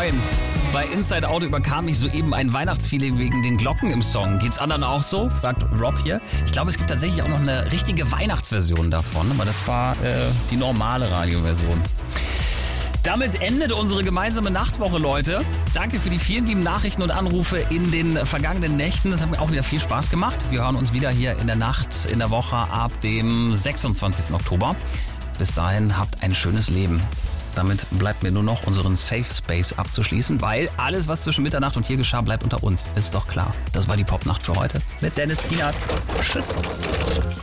Moin. Bei Inside Out überkam mich soeben ein Weihnachtsfeeling wegen den Glocken im Song. Geht's anderen auch so? Fragt Rob hier. Ich glaube, es gibt tatsächlich auch noch eine richtige Weihnachtsversion davon, aber das war die normale Radioversion. Damit endet unsere gemeinsame Nachtwoche, Leute. Danke für die vielen lieben Nachrichten und Anrufe in den vergangenen Nächten. Das hat mir auch wieder viel Spaß gemacht. Wir hören uns wieder hier in der Nacht, in der Woche ab dem 26. Oktober. Bis dahin, habt ein schönes Leben. Damit bleibt mir nur noch unseren Safe Space abzuschließen, weil alles, was zwischen Mitternacht und hier geschah, bleibt unter uns. Ist doch klar. Das war die Popnacht für heute mit Dennis Kienert. Tschüss.